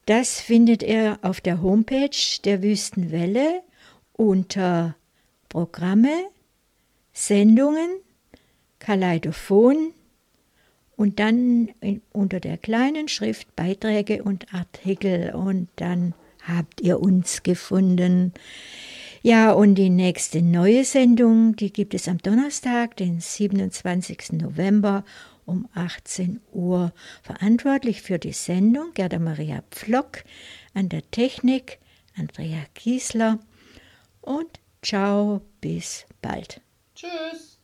Das findet ihr auf der Homepage der Wüstenwelle unter Programme, Sendungen, Kaleidophon und dann unter der kleinen Schrift Beiträge und Artikel und dann habt ihr uns gefunden. Ja, und die nächste neue Sendung, die gibt es am Donnerstag, den 27. November um 18 Uhr. Verantwortlich für die Sendung Gerda Maria Pflock, an der Technik Andrea Kiesler und ciao, bis bald. Tschüss.